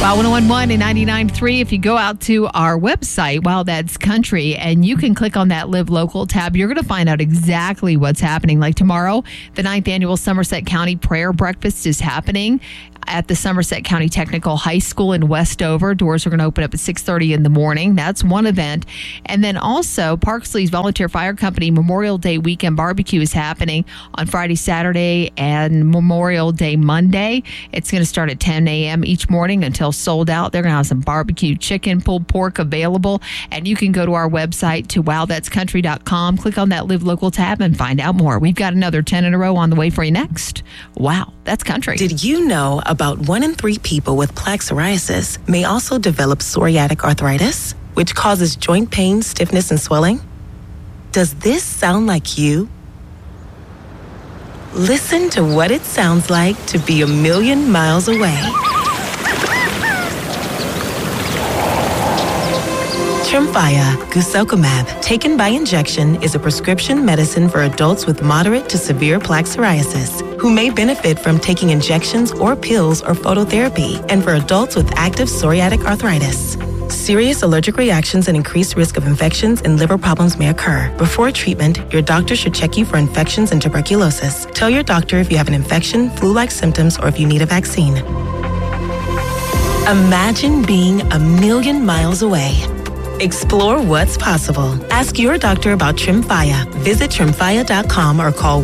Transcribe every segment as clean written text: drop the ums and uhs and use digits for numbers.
Wow, 101.1 and 99.3. If you go out to our website, Wow That's Country, and you can click on that Live Local tab, you're going to find out exactly what's happening. Like tomorrow, the 9th annual Somerset County Prayer Breakfast is happening at the Somerset County Technical High School in Westover. Doors are going to open up at 6:30 in the morning. That's one event. And then also, Parksley's Volunteer Fire Company Memorial Day Weekend Barbecue is happening on Friday, Saturday, and Memorial Day Monday. It's going to start at 10 a.m. each morning until sold out. They're going to have some barbecue chicken, pulled pork available. And you can go to our website to wowthat'scountry.com, click on that Live Local tab, and find out more. We've got another 10 in a row on the way for you next. Wow, that's country. Did you know about 1 in 3 people with plaque psoriasis may also develop psoriatic arthritis, which causes joint pain, stiffness, and swelling? Does this sound like you? Listen to what it sounds like to be a million miles away. Tremfya guselkumab, taken by injection, is a prescription medicine for adults with moderate to severe plaque psoriasis who may benefit from taking injections or pills or phototherapy, and for adults with active psoriatic arthritis. Serious allergic reactions and increased risk of infections and liver problems may occur. Before treatment, your doctor should check you for infections and tuberculosis. Tell your doctor if you have an infection, flu-like symptoms, or if you need a vaccine. Imagine being a million miles away. Explore what's possible. Ask your doctor about Tremfya. Visit Tremfya.com or call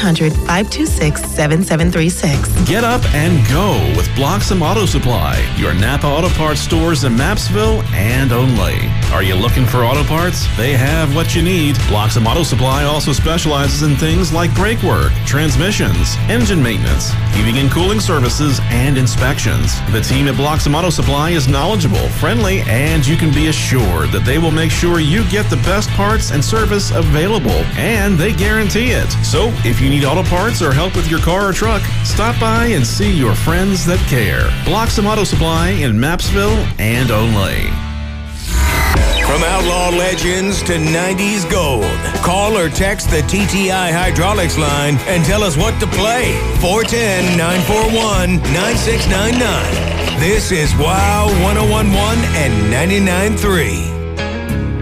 1-800-526-7736. Get up and go with Bloxham Auto Supply, your Napa Auto Parts stores in Mapsville and Only. Are you looking for auto parts? They have what you need. Bloxham Auto Supply also specializes in things like brake work, transmissions, engine maintenance, heating and cooling services, and inspections. The team at Bloxham Auto Supply is knowledgeable, friendly, and you can be assured that they will make sure you get the best parts and service available, and they guarantee it. So if you need auto parts or help with your car or truck, stop by and see your friends that care. Bloxham Auto Supply in Mapsville and Only. From outlaw legends to 90s gold, call or text the TTI Hydraulics line and tell us what to play. 410-941-9699. This is WOW 101.1 and 99.3.